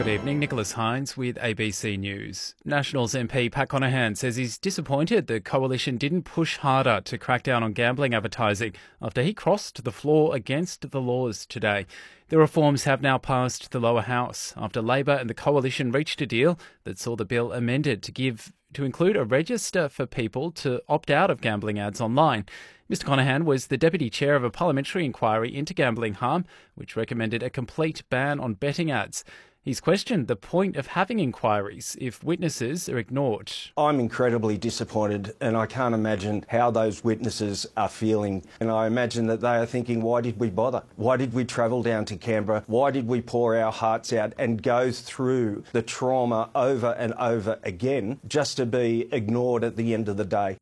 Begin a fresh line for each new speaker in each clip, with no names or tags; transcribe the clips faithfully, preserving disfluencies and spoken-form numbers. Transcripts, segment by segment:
evening, Nicholas Hines with A B C News. Nationals M P Pat Conahan says he's disappointed the Coalition didn't push harder to crack down on gambling advertising after he crossed the floor against the laws today. The reforms have now passed the lower house after Labor and the Coalition reached a deal that saw the bill amended to give to include a register for people to opt out of gambling ads online. Mr Conahan was the deputy chair of a parliamentary inquiry into gambling harm, which recommended a complete ban on betting ads. He's questioned the point of having inquiries if witnesses are ignored.
I'm incredibly disappointed, and I can't imagine how those witnesses are feeling. And I imagine that they are thinking, why did we bother? Why did we travel down to Canberra? Why did we pour our hearts out and go through the trauma over and over again just to be ignored at the end of the day?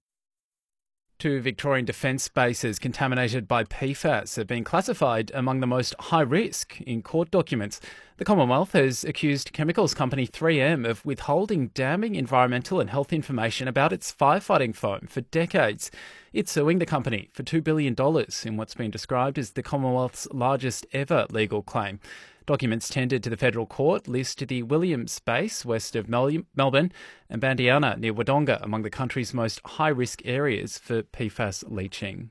Two Victorian defence bases contaminated by P FAS have been classified among the most high risk in court documents. The Commonwealth has accused chemicals company three M of withholding damning environmental and health information about its firefighting foam for decades. It's suing the company for two billion dollars in what's been described as the Commonwealth's largest ever legal claim. Documents tendered to the federal court list the Williams base west of Mel- Melbourne and Bandiana near Wodonga among the country's most high-risk areas for P FAS leaching.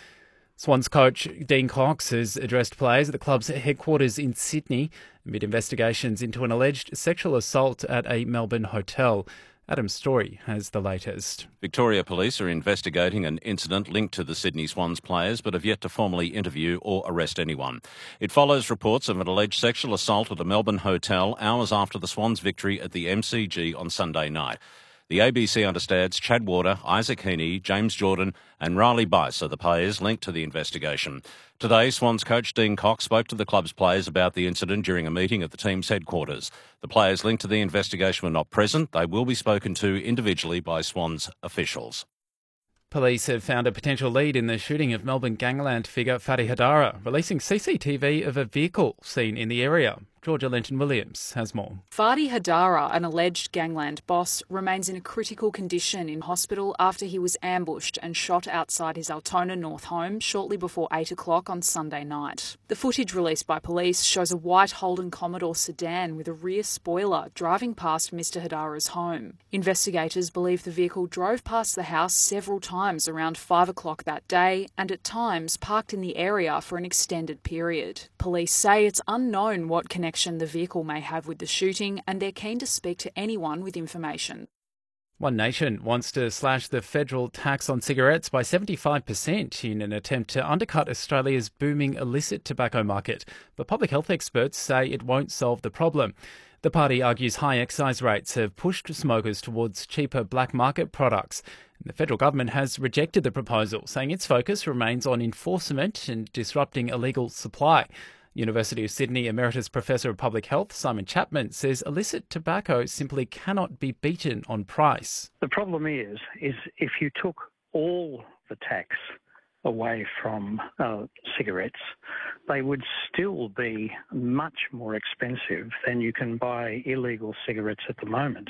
Swans coach Dean Cox has addressed players at the club's headquarters in Sydney amid investigations into an alleged sexual assault at a Melbourne hotel. Adam Story has the latest.
Victoria Police are investigating an incident linked to the Sydney Swans players but have yet to formally interview or arrest anyone. It follows reports of an alleged sexual assault at a Melbourne hotel hours after the Swans' victory at the M C G on Sunday night. The A B C understands Chad Warder, Isaac Heaney, James Jordan and Riley Bice are the players linked to the investigation. Today, Swans coach Dean Cox spoke to the club's players about the incident during a meeting at the team's headquarters. The players linked to the investigation were not present. They will be spoken to individually by Swans officials.
Police have found a potential lead in the shooting of Melbourne gangland figure Fadi Hadara, releasing C C T V of a vehicle seen in the area. Georgia Lenton-Williams has more.
Fadi Hadara, an alleged gangland boss, remains in a critical condition in hospital after he was ambushed and shot outside his Altona North home shortly before eight o'clock on Sunday night. The footage released by police shows a white Holden Commodore sedan with a rear spoiler driving past Mr Hadara's home. Investigators believe the vehicle drove past the house several times around five o'clock that day and at times parked in the area for an extended period. Police say it's unknown what connection the vehicle may have with the shooting, and they're keen to speak to anyone with information.
One Nation wants to slash the federal tax on cigarettes by seventy-five percent in an attempt to undercut Australia's booming illicit tobacco market, but public health experts say it won't solve the problem. The party argues high excise rates have pushed smokers towards cheaper black market products. The federal government has rejected the proposal, saying its focus remains on enforcement and disrupting illegal supply. University of Sydney Emeritus Professor of Public Health Simon Chapman says illicit tobacco simply cannot be beaten on price.
The problem is, is if you took all the tax away from uh, cigarettes, they would still be much more expensive than you can buy illegal cigarettes at the moment.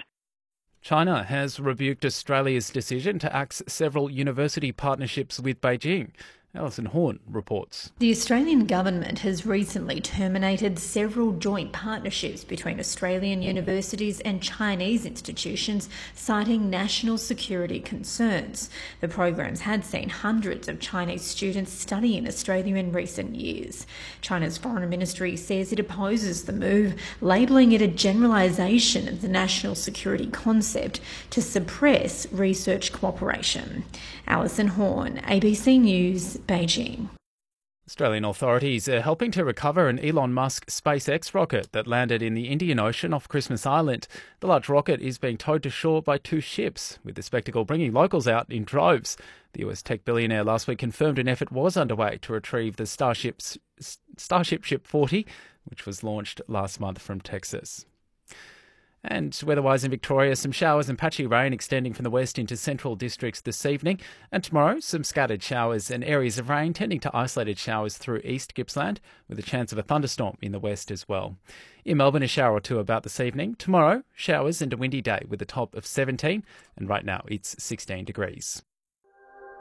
China has rebuked Australia's decision to axe several university partnerships with Beijing. Alison Horn reports.
The Australian government has recently terminated several joint partnerships between Australian universities and Chinese institutions, citing national security concerns. The programs had seen hundreds of Chinese students study in Australia in recent years. China's foreign ministry says it opposes the move, labelling it a generalisation of the national security concept to suppress research cooperation. Alison Horn, A B C News, Beijing.
Australian authorities are helping to recover an Elon Musk SpaceX rocket that landed in the Indian Ocean off Christmas Island. The large rocket is being towed to shore by two ships, with the spectacle bringing locals out in droves. The U S tech billionaire last week confirmed an effort was underway to retrieve the Starship's, Starship Ship forty, which was launched last month from Texas. And weather-wise in Victoria, some showers and patchy rain extending from the west into central districts this evening. And tomorrow, some scattered showers and areas of rain tending to isolated showers through East Gippsland, with a chance of a thunderstorm in the west as well. In Melbourne, a shower or two about this evening. Tomorrow, showers and a windy day with a top of seventeen. And right now, it's sixteen degrees.